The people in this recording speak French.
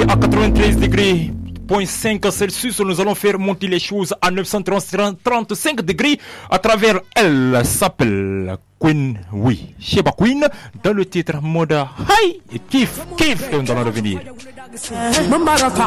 à 93 degrés. 5 Celsius, nous allons faire monter les choses à 935 degrés à travers elle s'appelle Queen, oui, Sheba Queen, dans le titre Moda Hi et Kif, Kif, nous allons revenir.